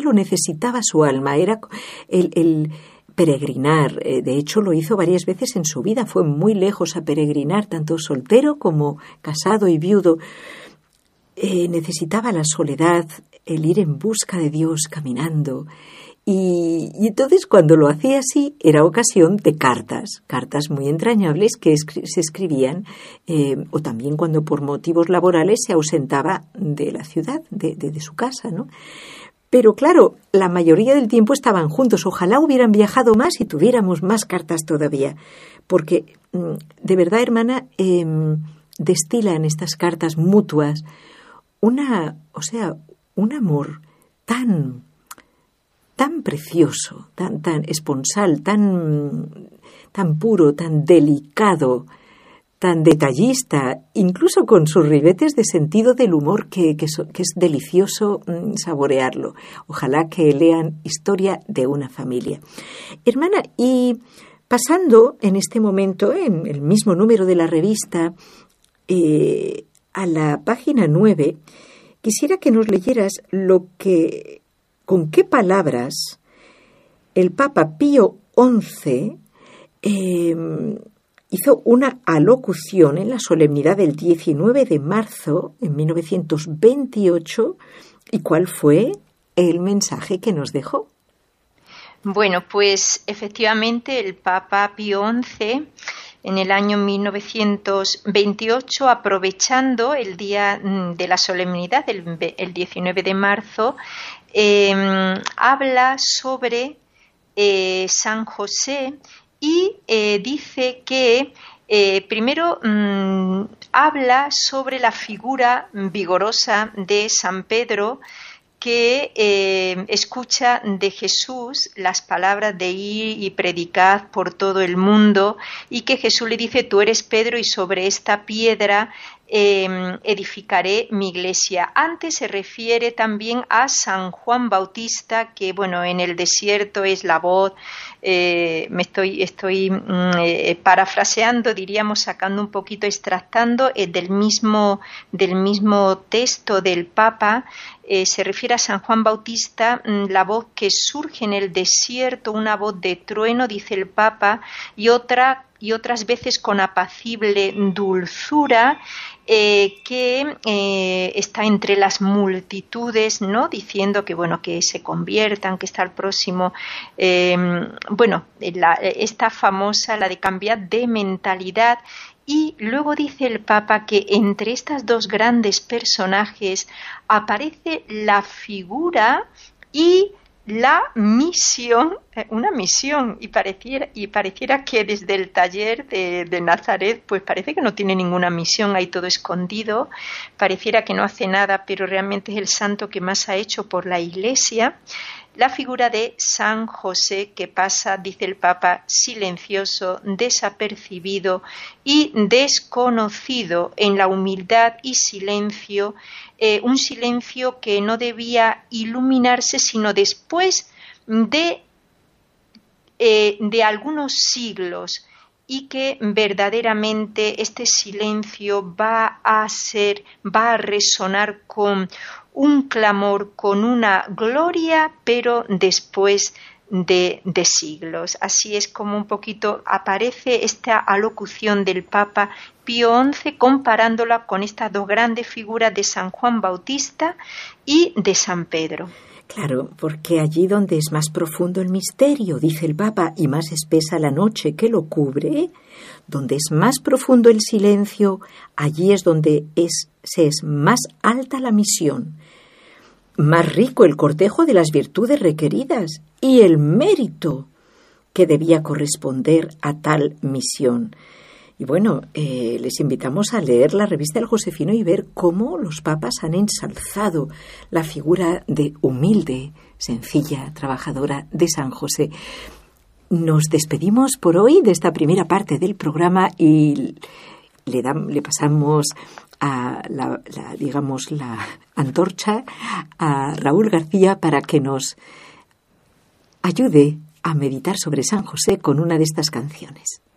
lo necesitaba su alma, era el peregrinar. De hecho, lo hizo varias veces en su vida, fue muy lejos a peregrinar, tanto soltero como casado y viudo. Necesitaba la soledad, el ir en busca de Dios caminando. Y entonces cuando lo hacía así era ocasión de cartas muy entrañables que se escribían, o también cuando por motivos laborales se ausentaba de la ciudad, de su casa, ¿no? Pero claro, la mayoría del tiempo estaban juntos. Ojalá hubieran viajado más y tuviéramos más cartas todavía, porque de verdad, hermana, destilan estas cartas mutuas un amor tan precioso, tan esponsal, tan puro, tan delicado, tan detallista, incluso con sus ribetes de sentido del humor que es delicioso saborearlo. Ojalá que lean Historia de una familia. Hermana, y pasando en este momento, en el mismo número de la revista, a la página 9, quisiera que nos leyeras con qué palabras el Papa Pío XI hizo una alocución en la solemnidad del 19 de marzo de 1928. ¿Y cuál fue el mensaje que nos dejó? Bueno, pues efectivamente el Papa Pío XI, en el año 1928, aprovechando el día de la solemnidad, el 19 de marzo, habla sobre San José y dice que primero habla sobre la figura vigorosa de San Pedro, que escucha de Jesús las palabras de ir y predicad por todo el mundo, y que Jesús le dice: tú eres Pedro y sobre esta piedra edificaré mi iglesia. Antes se refiere también a San Juan Bautista, que bueno, en el desierto es la voz, estoy parafraseando, diríamos, sacando un poquito, extractando del mismo texto del Papa. Se refiere a San Juan Bautista, la voz que surge en el desierto, una voz de trueno, dice el Papa, y otras veces con apacible dulzura, que está entre las multitudes, ¿no? Diciendo que bueno, que se conviertan, que está el próximo, esta famosa, la de cambiar de mentalidad. Y luego dice el Papa que entre estas dos grandes personajes aparece la figura y la misión, una misión, y pareciera que desde el taller de Nazaret, pues parece que no tiene ninguna misión, hay todo escondido, pareciera que no hace nada, pero realmente es el santo que más ha hecho por la Iglesia. La figura de San José, que pasa, dice el Papa, silencioso, desapercibido y desconocido en la humildad y silencio, un silencio que no debía iluminarse sino después de algunos siglos, y que verdaderamente este silencio va a resonar con un clamor, con una gloria, pero después de siglos. Así es como un poquito aparece esta alocución del Papa Pío XI, comparándola con estas dos grandes figuras de San Juan Bautista y de San Pedro. Claro, porque allí donde es más profundo el misterio, dice el Papa, y más espesa la noche que lo cubre, donde es más profundo el silencio, allí es donde se es más alta la misión, más rico el cortejo de las virtudes requeridas y el mérito que debía corresponder a tal misión. Y bueno, les invitamos a leer la revista El Josefino y ver cómo los papas han ensalzado la figura de humilde, sencilla, trabajadora de San José. Nos despedimos por hoy de esta primera parte del programa y le pasamos a la antorcha a Raúl García para que nos ayude a meditar sobre San José con una de estas canciones.